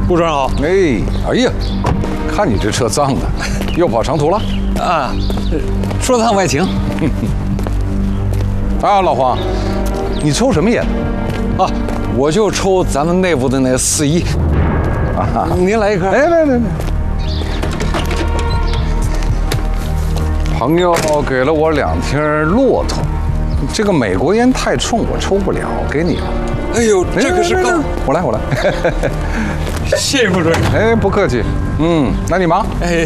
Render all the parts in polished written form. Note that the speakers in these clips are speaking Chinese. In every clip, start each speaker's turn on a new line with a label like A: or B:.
A: 部长好。
B: 哎呀，看你这车脏的，又跑长途了
A: 啊？说趟外勤。
B: 啊，老黄，你抽什么烟？
A: 啊，我就抽咱们内部的那41。啊，您来一颗。
B: 来。朋友给了我2听骆驼，这个美国烟太冲，我抽不了，给你了。
A: 哎呦，这可是高。
B: 我来。
A: 谢谢部长。
B: 哎，不客气。那你忙。
A: 哎。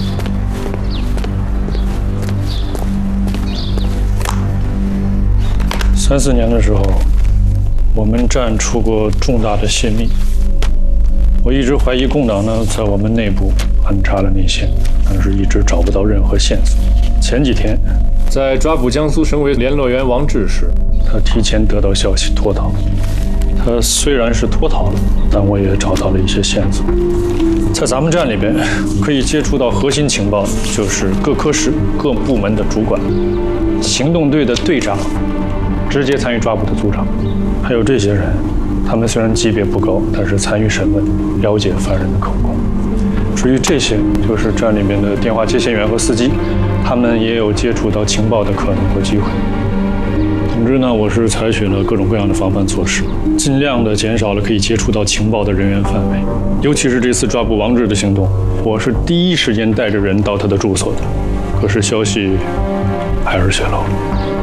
C: 34年的时候，我们站出过重大的泄密。我一直怀疑共党呢在我们内部安插了内线，但是一直找不到任何线索。前几天，在抓捕江苏省委联络员王志时，他提前得到消息脱逃。他虽然是脱逃了，但我也找到了一些线索。在咱们站里边，可以接触到核心情报的就是各科室、各部门的主管、行动队的队长、直接参与抓捕的组长，还有这些人，他们虽然级别不高，但是参与审问，了解犯人的口供。至于这些，就是站里面的电话接线员和司机，他们也有接触到情报的可能和机会。总之呢，我是采取了各种各样的防范措施，尽量的减少了可以接触到情报的人员范围。尤其是这次抓捕王志的行动，我是第一时间带着人到他的住所的，可是消息还是泄露了。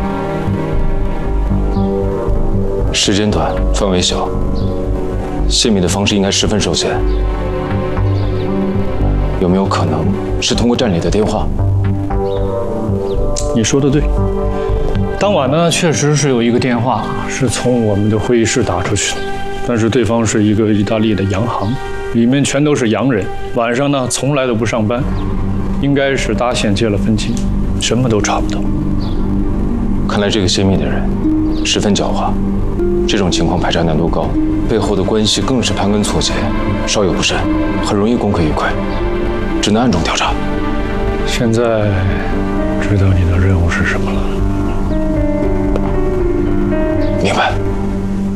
D: 时间短，范围小，泄密的方式应该十分受限。有没有可能是通过站里的电话？
C: 你说的对。当晚呢，确实是有一个电话是从我们的会议室打出去的，但是对方是一个意大利的洋行，里面全都是洋人，晚上呢从来都不上班，应该是搭线接了分金，什么都查不到。
D: 看来这个泄密的人十分狡猾，这种情况排查难度高，背后的关系更是盘根错节，稍有不慎，很容易功亏一篑，只能暗中调查。
C: 现在知道你的任务是什么了。
D: 明白。